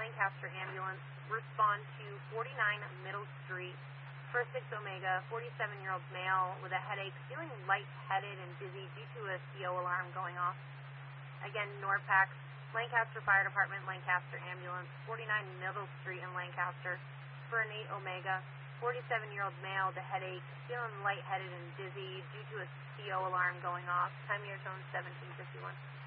Lancaster ambulance, respond to 49 Middle Street for 6 Omega, 47-year-old male with a headache, feeling lightheaded and dizzy due to a CO alarm going off. Again, NORPAC, Lancaster Fire Department, Lancaster ambulance, 49 Middle Street in Lancaster for an 8 Omega, 47-year-old male with a headache, feeling lightheaded and dizzy due to a CO alarm going off. Time of your tone 1751.